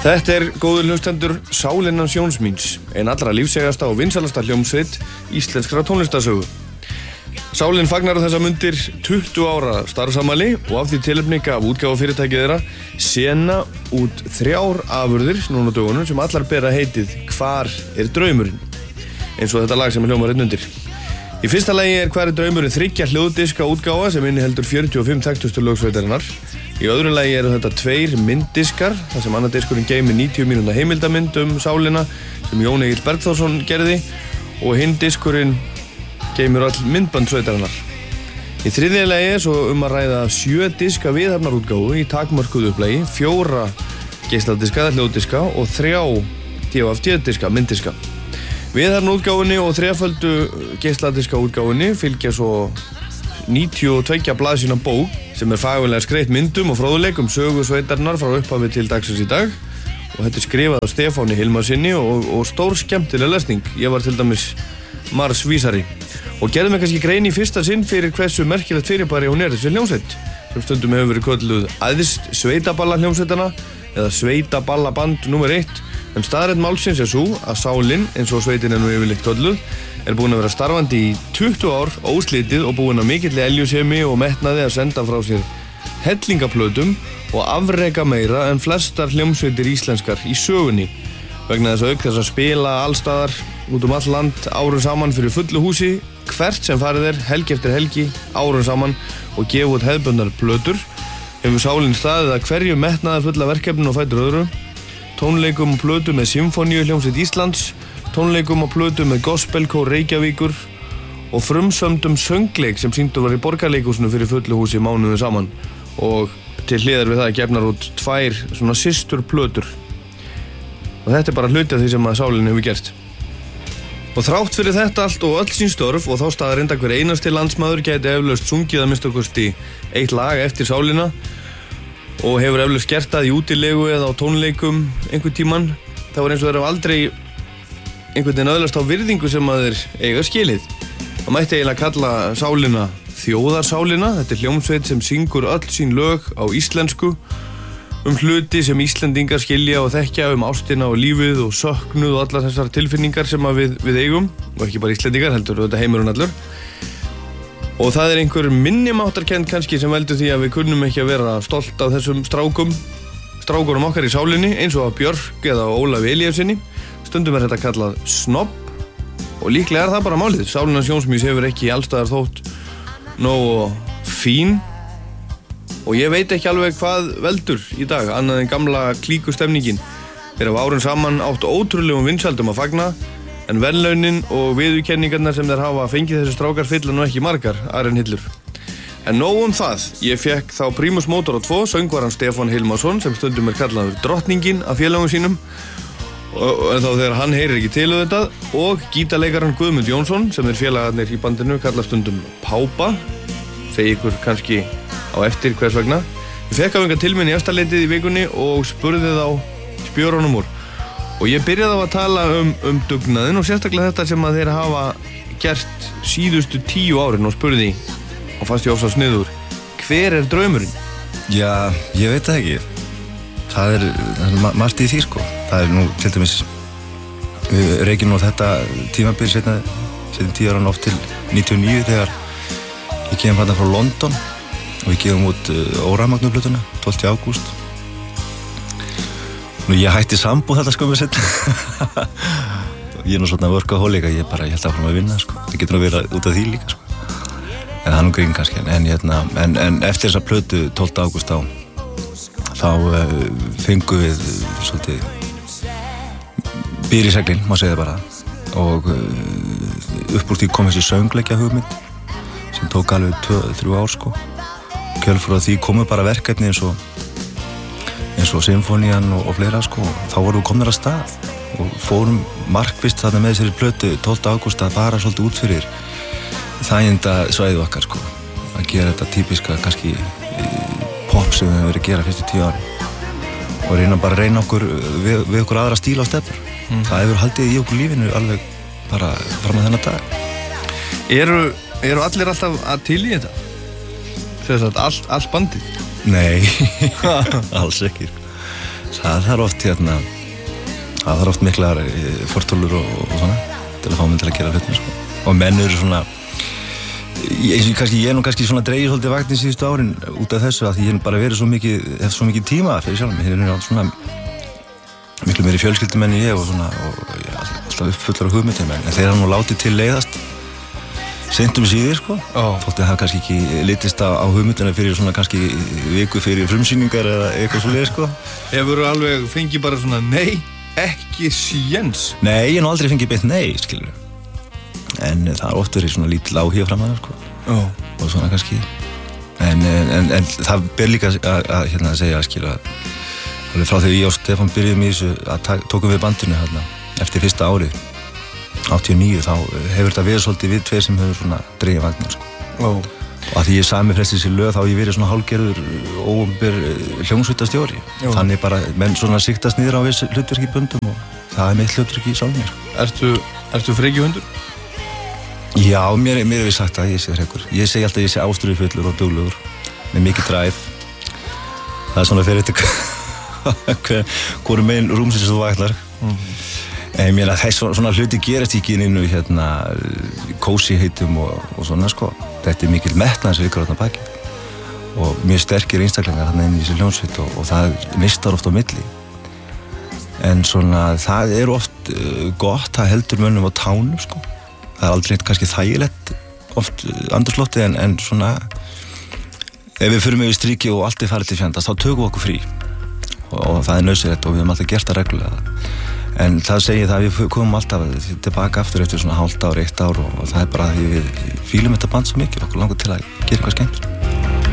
Þetta góður hlustendur Sálin hans Jóns míns, ein allra lífsegasta og vinsælasta hljómsveit íslenskra tónlistarsögu. Sálin fagnar þessa mundir 20 ára starfsamali og af því tilefni gaf útgáfufyrirtækið þeirra sena út 3 afurðir núna á dögunum sem allar bera heitið Hvar draumurinn? Eins og þetta lag sem hljómar undir. Í fyrsta lagi Hvar draumurinn 3 hljóðdiska útgáfa sem inniheldur 45 þekktustu lög sveitarinnar. Í öðru lagi eru þetta 2 mynddiskar, þar sem annar diskurinn geymir 90 mínútna heimildamynd Sálina sem Jón Egill Bergþórsson gerði og hinn diskurinn geymir öll myndband sveitarinnar. Í þriðja lagi er svo að ræða 7 diska viðhafnarútgáfu í takmörkuðu upplagi, 4 geisladiska eða hljóðdiska og 3 DFD-diska, mynddiska. Viðhafnarútgáfunni og 3-földu geisladiska útgáfunni fylgja svo 92 blaðsíðna bók sem fagurlega skreytt myndum og fróðuleikum sögu sveitarinnar frá upphafi til dagsins í dag og þetta skrifað af Stefáni Hilmarsinni og stór skemmtileg lesning. Ég var til dæmis marsvísari og gerði mig kannski grein í fyrsta sinn fyrir hversu merkilegt fyrirbæri hún þessi hljómsveit sem stundum hefur verið kölluð æðst sveitaballa hljómsveitana eða sveitaballaband nr. 1 en staðreynd málsins svo að Sálin, eins og sveitin nú yfirleitt kölluð, búin að vera starfandi í 20 ár óslitið og búin að mikilli eljusemi og metnaði að senda frá sér hellingaplötum og afreka meira en flestar hljómsveitir íslenskar í sögunni vegna þess að auk þess að spila allstaðar út all land árum saman fyrir fullu húsi hvert sem farið helgi eftir helgi árum saman og gefa út hefðbundnar plötur hefur Sálin staðið að hverju metnaðar fulla verkefnin og fætur öðru tónleikum og plötu með Sinfóníu hljómsveit Íslands tónleikum og plötu með gospelkór Reykjavíkur og frumsömdum söngleik sem sýndur var í Borgarleikhúsinu fyrir fullu húsi mánuðum saman og til hliðar við það gefnar út 2 svona systur plötur og þetta bara hluti af því sem að Sálin hefur gert og þrátt fyrir þetta allt og öll sín störf og þá staðar hver einasti landsmaður gæti eflaust sungið að minnsta kosti 1 lag eftir Sálina og hefur eflaust gert það í útilegu eða á tónleikum einhvern tímann það var eins og þeir hafa aldrei einhvern veginn öðlast á virðingu sem að þeir eiga skilið. Það mætti eiginlega kalla Sálina þjóðarsálina. Þetta hljómsveit sem syngur öll sín lög á íslensku hluti sem Íslendingar skilja og þekkja ástina og lífið og söknuð og allar þessar tilfinningar sem að við eigum og ekki bara Íslendingar heldur þetta heimurinn allur. Og það einhver minnimáttarkennd kannski sem veldur því að við kunnum ekki að vera stolt af þessum strákunum okkar í Sálinni eins og að Björk eða Ólafi Elíassyni. Stundum þetta kallað snobb og líklega það bara málið. Sálin hans Jóns míns hefur ekki allstaðar þótt nógu fín og ég veit ekki alveg hvað veldur í dag annað en gamla klíkustemningin. Þeir hafa árum saman átt ótrúlegum vinsældum að fagna en verðlaunin og viðurkenningarnar sem þeir hafa fengið þessi strákar fylla nú ekki margar aðrar en hillur. En nóg það, ég fekk þá Primus Motor 2 söngvaran Stefán Hilmarsson sem stundum kallaður drottningin af félögum sínum en þá þegar hann heyrir ekki til þetta og gítarleikaran Guðmund Jónsson sem félagarnir í bandinu kalla stundum Pápa segi ykkur kannski á eftir hvers vegna ég fekk á enga til minn í eftirleitið í vikunni og spurði þá spjörunum úr og ég byrjaði á að tala dugnaðinn og sérstaklega þetta sem að þeir hafa gert síðustu 10 árin og spurði og fannst ég ofsa sniður hver draumurinn? Já, ég veit það ekki það margt í því sko það nú til dæmis við reykjum nú þetta tímabil setna 10 ára oft til 99 þegar ég kem hérna frá London og við gefum út Óramagnuplötuna 12. ágúst nú ég hætti sambúð þetta skömmu setna ég nú svona workaholic að ég held áfram að vinna sko það getur nú verið út af því líka sko en það nú grín kannski en eftir þessa plötu 12. ágúst þá fengum við svolítið býr í seglin, má segja bara og upp úr því kom þessi söngleikja hugmynd sem tók alveg 2-3 ár sko kjölfur á því komu bara verkefni eins og Sinfónían og fleira sko þá vorum við komnir að stað og fórum markvisst þarna með þessari plötu 12. ágúst að fara svolítið út fyrir þæginda svæðið okkar sko að gera þetta típiska kannski pop sem við hefum verið að gera fyrstu 10 ári og reyna okkur við okkur aðra stíla á stefnur það hefur haldið í okkur lífinu alveg bara fram að þennan dag Eru allir alltaf að til í þetta? Þess að allt bandið? Nei, alls ekki það er oft það er oft miklar fortölur og svona til að fá mig til að gera hlutina sko. Og menn eru svona ég er nú kannski svona dreigir svolítið vaktin síðustu árin út af þessu að því ég hef bara verið hef svo mikið tíma fyrir sjálf mig, ég er svona miklu meiri fjölskyldumenn en ég og svona og ég er alltaf uppfullar af hugmyndum en þeir hafa nú látið til leiðast seint síðir sko, þótt að hafa kannski ekki litist á hugmyndina fyrir svona kannski viku fyrir frumsýningar eða eitthvað svoleiðis sko. Hefurðu alveg fengið bara svona nei, ekki séns? Nei, ég hef nú aldrei fengið beint nei, skilur. En það er oft verið svona lítil áhuga fram að það sko. Og svona kannski. En það ber líka að segja skilur að alveg frá þegar ég og Stefán byrjuðum í þessu að tókum við bandinu hérna eftir fyrsta árið 89 þá hefur þetta verið svolítið við tveir sem hefur svona dregið vagnin sko. Og að því ég sami flestir sér lög þá hef ég verið svona hálfgerður óopinber hljómsveitastjóri. Þannig bara menn svona siktast niður á viss hlutverk í böndum og það er mitt hlutverk í sjálfum mér. Ertu frekjuhundur? Já, mér hefur sagt að ég sé frekur. Ég segi alltaf að ég sé ástríðufullur og duglegur með mikið drive. Það er svona fyrir þetta hvorum megin rúmsins þú vaknar. Ég meina þess svona hluti gerast ekki inn kósi heitum og svona sko. Þetta er mikil metnaður sem liggur þarna baki. Og mjög sterkir einstaklingar þarna inn í þessi hljómsveit og það mistar oft á milli. En svona það er oft gott, það heldur mönnum á tánum sko. Það er aldrei kannski þægilegt oft andrúmsloftið en svona ef við förum yfir striki og allt er farið til fjandans þá tökum við okkur frí. Og það er nauðsynlegt og við höfum alltaf gert það reglulega. En það segir það að við komum alltaf tilbaka aftur eftir svona hálft ár, 1 ár og það er bara því við fílum þetta band svo mikið og okkur langar til að gera eitthvað skemmt.